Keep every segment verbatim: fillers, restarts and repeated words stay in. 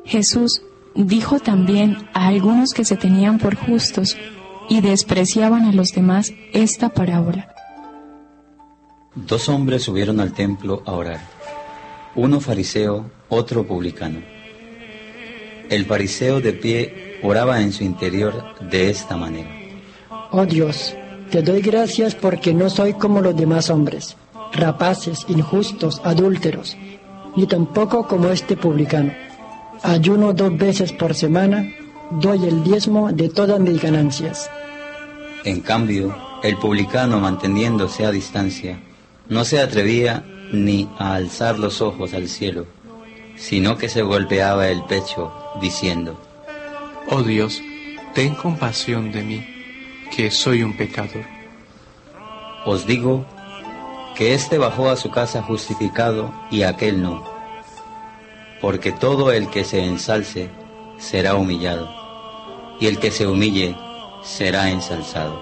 Jesús dijo también a algunos que se tenían por justos y despreciaban a los demás esta parábola. Dos hombres subieron al templo a orar, uno fariseo, otro publicano. El fariseo de pie oraba en su interior de esta manera: Oh Dios, te doy gracias porque no soy como los demás hombres, rapaces, injustos, adúlteros, ni tampoco como este publicano. Ayuno dos veces por semana, doy el diezmo de todas mis ganancias. En cambio, el publicano, manteniéndose a distancia, no se atrevía ni a alzar los ojos al cielo, sino que se golpeaba el pecho, diciendo: Oh Dios, ten compasión de mí, que soy un pecador. Os digo que éste bajó a su casa justificado y aquel no. Porque todo el que se ensalce será humillado, y el que se humille será ensalzado.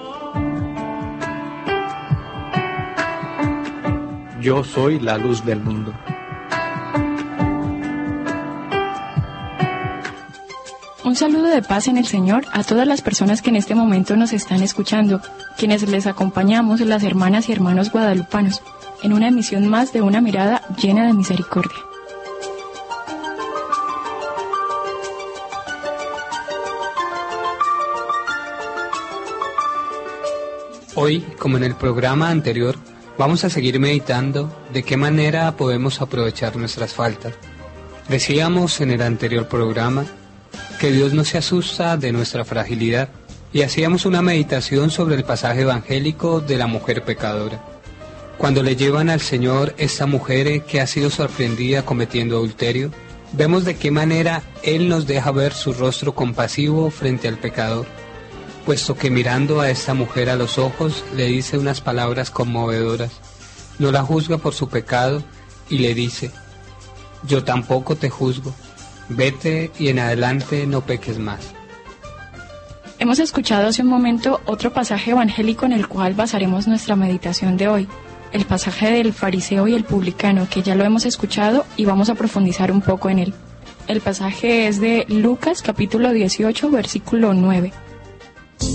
Yo soy la luz del mundo. Un saludo de paz en el Señor a todas las personas que en este momento nos están escuchando, quienes les acompañamos, las hermanas y hermanos guadalupanos, en una emisión más de Una Mirada Llena de Misericordia. Hoy, como en el programa anterior, vamos a seguir meditando de qué manera podemos aprovechar nuestras faltas. Decíamos en el anterior programa que Dios no se asusta de nuestra fragilidad y hacíamos una meditación sobre el pasaje evangélico de la mujer pecadora. Cuando le llevan al Señor esta mujer que ha sido sorprendida cometiendo adulterio, vemos de qué manera Él nos deja ver su rostro compasivo frente al pecador, puesto que mirando a esta mujer a los ojos le dice unas palabras conmovedoras, no la juzga por su pecado y le dice: yo tampoco te juzgo, vete y en adelante no peques más. Hemos escuchado hace un momento otro pasaje evangélico en el cual basaremos nuestra meditación de hoy, el pasaje del fariseo y el publicano, que ya lo hemos escuchado y vamos a profundizar un poco en él. El pasaje es de Lucas capítulo dieciocho, versículo nueve.